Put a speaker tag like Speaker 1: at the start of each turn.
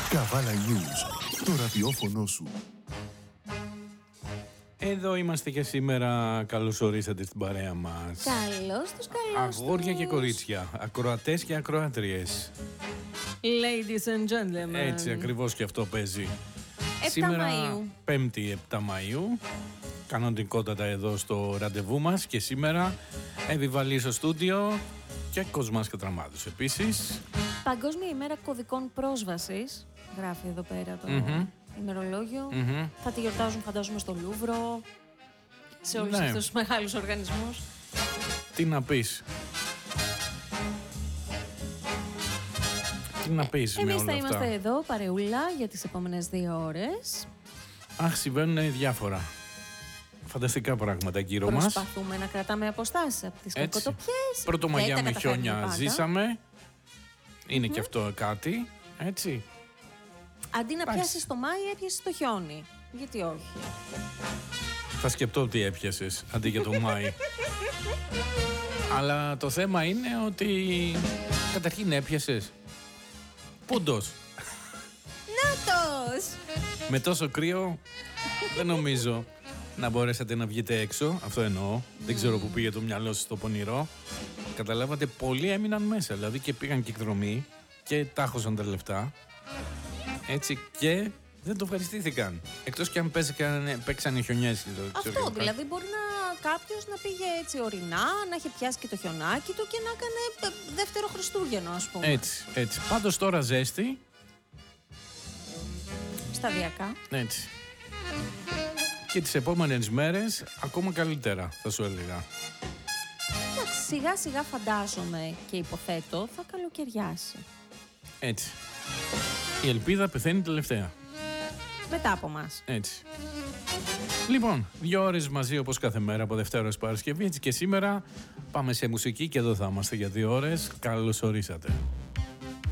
Speaker 1: Καβάλα News, το ραδιόφωνο σου.
Speaker 2: Εδώ είμαστε και σήμερα. Καλώς ορίσατε στην παρέα μας.
Speaker 3: Καλώς τους, καλώς τους.
Speaker 2: Αγόρια και κορίτσια, ακροατές και ακροάτριες.
Speaker 3: Ladies and gentlemen.
Speaker 2: Έτσι ακριβώς και αυτό παίζει.
Speaker 3: 7
Speaker 2: Σήμερα,
Speaker 3: Μαΐου.
Speaker 2: 5η 7 Μαΐου, κανονικότατα εδώ στο ραντεβού μας. Και σήμερα Εβιβαλή στο στούντιο και Κοσμάς Κατραμάδος επίσης.
Speaker 3: Παγκόσμια ημέρα κωδικών πρόσβασης. Γράφει εδώ πέρα το ημερολόγιο. Θα τη γιορτάζουν, φαντάζομαι, στο Λούβρο, σε όλους αυτούς τους μεγάλους οργανισμούς.
Speaker 2: Τι να πεις. Τι να πεις με όλα
Speaker 3: Εμείς
Speaker 2: αυτά.
Speaker 3: θα είμαστε εδώ, παρεούλα, για τις επόμενες 2 ώρες.
Speaker 2: Αχ, συμβαίνουν διάφορα φανταστικά πράγματα γύρω μας.
Speaker 3: Προσπαθούμε να κρατάμε αποστάσεις από τις κακοτοπιές.
Speaker 2: Πρώτο Μαγιά με χιόνια ζήσαμε. Είναι και αυτό κάτι. Έτσι.
Speaker 3: Αντί να πιάσεις το Μάη, έπιασες το χιόνι. Γιατί όχι.
Speaker 2: Θα σκεπτώ τι έπιασες αντί για το Μάη. Αλλά το θέμα είναι ότι καταρχήν έπιασες. Πούντος.
Speaker 3: Νάτος!
Speaker 2: Με τόσο κρύο δεν νομίζω να μπορέσατε να βγείτε έξω. Αυτό εννοώ. Δεν ξέρω που πήγε το μυαλό σας στο πονηρό. Καταλάβατε, πολλοί έμειναν μέσα. Δηλαδή και πήγαν και εκδρομή και τάχωσαν τα λεφτά. Έτσι, και δεν το ευχαριστήθηκαν. Εκτός και αν παίξανε χιονιές.
Speaker 3: Αυτό δηλαδή μπορεί να κάποιος να πήγε έτσι ορεινά, να είχε πιάσει και το χιονάκι του και να έκανε δεύτερο Χριστούγεννο, ας πούμε.
Speaker 2: Έτσι. Πάντως τώρα ζέστη.
Speaker 3: Σταδιακά.
Speaker 2: Έτσι. Και τις επόμενες μέρες ακόμα καλύτερα, θα σου έλεγα.
Speaker 3: Εντάξει, σιγά σιγά φαντάζομαι και υποθέτω θα καλοκαιριάσει.
Speaker 2: Έτσι. Η ελπίδα πεθαίνει τελευταία.
Speaker 3: Μετά από μας.
Speaker 2: Έτσι. Λοιπόν, 2 ώρες μαζί όπως κάθε μέρα από Δευτέρα ως Παρασκευή. Έτσι και σήμερα πάμε σε μουσική και εδώ θα είμαστε για 2 ώρες. Καλώς ορίσατε.